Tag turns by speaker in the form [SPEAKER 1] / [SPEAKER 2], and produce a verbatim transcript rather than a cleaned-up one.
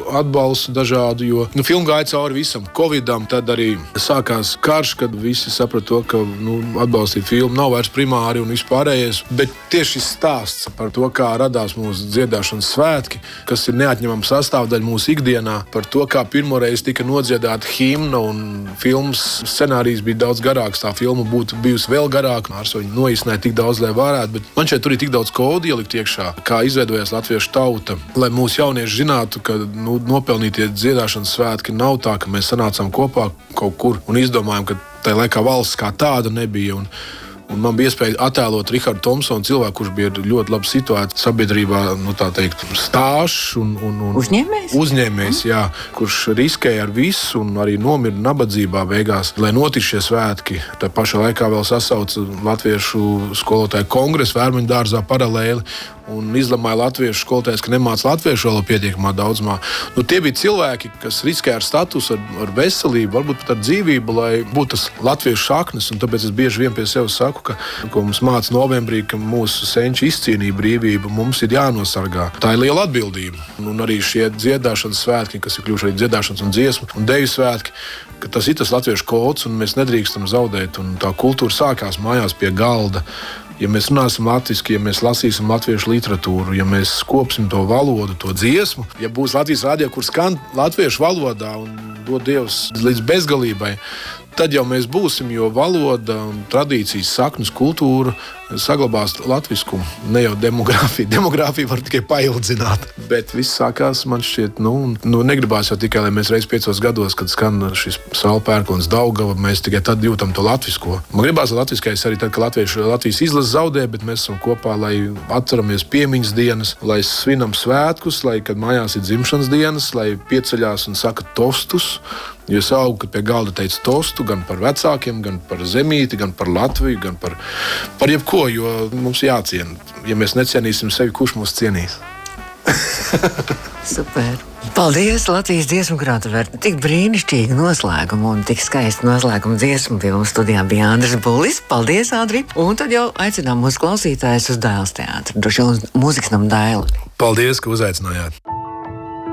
[SPEAKER 1] atbalstu dažādu, jo nu, filma gāja cauri visam Covidam, tad arī sākās karš, kad visi saprata to, ka nu, atbalstīt filmu nav vairs primāri un vispārējais, bet tieši šis stāsts par to, kā radās mūsu dziedāšanas svētki, kas ir neatņemama sastāvdaļa mūsu ikdienā, par to, kā pirmoreiz tika nodziedāta himna un filmas scenārijs bija daudz garāks, tā filma būtu bijusi vēl garāka, ar viņu noīsnēja tik daudz, lai varētu, bet man šeit tur ir tik daudz kodu ielikt iekšā, kā izveidojās latviešu tauta, lai mūsu jaunieši zinātu, ka nu, nopelnītie dziedāšanas svētki nav tā, ka mēs sanācām kopā kaut kur un izdomājam, ka tajā laikā valsts kā tāda nebija. Un, un man bija iespēja attēlot Rihardu Tomsonu, cilvēku, kurš bija ļoti labi situēts sabiedrībā, nu tā teikt, stāšs un, un, un
[SPEAKER 2] uzņēmējs,
[SPEAKER 1] uzņēmējs mm. jā, kurš riskēja ar visu un arī nomira nabadzībā beigās, lai notiktu šie svētki. Tā pašā laikā vēl sasauca latviešu skolotāju kongresu Vērmaņu dārzā paralēli un izlamāja latviešu skolotājs, ka nemāca latviešu valodu pietiekamā daudzumā. Nu, tie bija cilvēki, kas riskēja ar statusu, ar, ar veselību, varbūt pat ar dzīvību, lai būtu tas latviešu saknes, un tāpēc es bieži vien pie sevis saku, ka, ko mums māca novembrī, ka mūsu senči izcīnīja brīvību, mums ir jānosargā. Tā ir liela atbildība. Un arī šie dziedāšanas svētki, kas ir kļuvuši arī dziedāšanas un dziesmu un deju svētki, ka tas ir tas latviešu kods, un mēs nedrīkstam zaudēt, un tā kultūra sākās mājās pie galda. Ja mēs runāsim latviski, ja mēs lasīsim latviešu literatūru, ja mēs skopsim to valodu, to dziesmu, ja būs Latvijas radio, kur skan latviešu valodā un dod Dievs līdz bezgalībai, tad jau mēs būsim, jo valoda un tradīcijas, saknes, kultūra saglabās latviskumu, ne jau demogrāfiju. Demogrāfiju var tikai paildzināt. Bet viss sākās, man šķiet, nu, nu negribās jau tikai, lai mēs reiz piecos gados, kad skan šis Saula Pērkons Daugava, mēs tikai tad jūtam to latvisko. Man gribās, lai latviskais arī tad, ka latviešu, Latvijas izlase zaudē, bet mēs esam kopā, lai atceramies piemiņas dienas, lai svinam svētkus, lai, kad mājās ir dzimšanas dienas, lai pieceļās un saka tostus. Jo es augu, kad pie galda teica tostu gan par vecākiem, gan par zemīti, gan par Latviju, gan par, par jebko, jo mums jāciena. Ja mēs necienīsim sevi, kurš mūs cienīs?
[SPEAKER 2] Super! Paldies, Latvijas dziesmu krātuvē. Tik brīnišķīgi noslēgumu un tik skaisti noslēgumu dziesmu filmu studijā bija Andris Bulis. Paldies, Andri! Un tad jau aicinām mūsu klausītājus uz Dailes teātru, droši vien uz mūzikas namu Daili.
[SPEAKER 1] Paldies, ka uzaicinājāt!